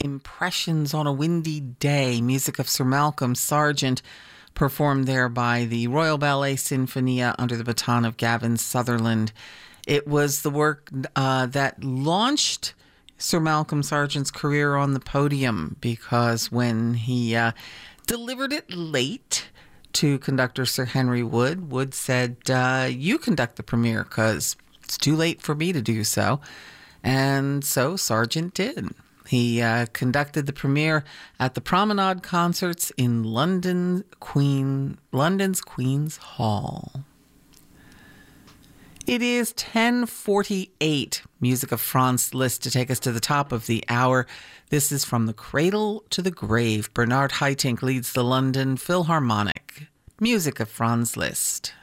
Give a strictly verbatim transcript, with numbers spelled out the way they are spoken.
Impressions on a Windy Day, music of Sir Malcolm Sargent, performed there by the Royal Ballet Sinfonia under the baton of Gavin Sutherland. It was the work uh, that launched Sir Malcolm Sargent's career on the podium, because when he uh, delivered it late to conductor Sir Henry Wood, Wood said, uh, you conduct the premiere because it's too late for me to do so. And so Sargent did. He uh, conducted the premiere at the Promenade Concerts in London, Queen, London's Queen's Hall. It is ten forty-eight. Music of Franz Liszt to take us to the top of the hour. This is From the Cradle to the Grave. Bernard Haitink leads the London Philharmonic. Music of Franz Liszt.